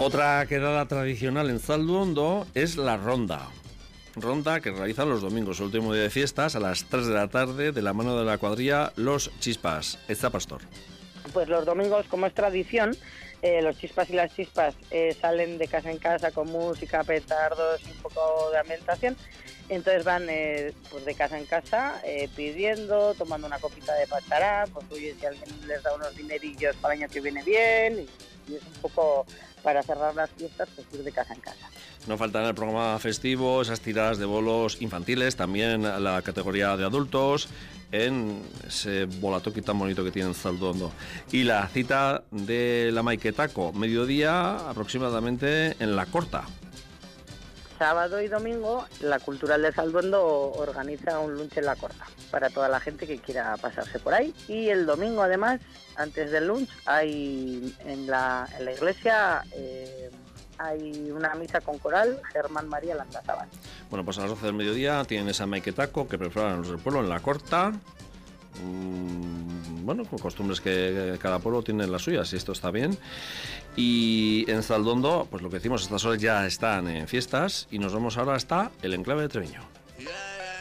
Otra quedada tradicional en Zalduondo es la ronda. Ronda que realizan los domingos, el último día de fiestas, a las 3 de la tarde, de la mano de la cuadrilla Los Chispas. Está Pastor. Pues los domingos, como es tradición, los Chispas y las Chispas salen de casa en casa con música, petardos y un poco de ambientación. Entonces van pues de casa en casa pidiendo, tomando una copita de pachará, pues oye, si alguien les da unos dinerillos para el año que viene bien, y es un poco para cerrar las fiestas, pues ir de casa en casa. No faltan en el programa festivo esas tiradas de bolos infantiles, también la categoría de adultos, en ese bolatoqui tan bonito que tiene en Zalduondo. Y la cita de la Maiketako, mediodía aproximadamente en La Corta. Sábado y domingo, la Cultural de Zalduondo organiza un lunch en La Corta para toda la gente que quiera pasarse por ahí. Y el domingo, además, antes del lunch, hay en la iglesia hay una misa con coral, Germán María Landazábal. Bueno, pues a las 12 del mediodía tienen esa Maiketako que preparan los del pueblo en La Corta. Bueno, con costumbres que cada pueblo tiene las suyas, y esto está bien. Y en Zalduondo, pues lo que decimos, estas horas ya están en fiestas, y nos vamos ahora hasta el enclave de Treviño.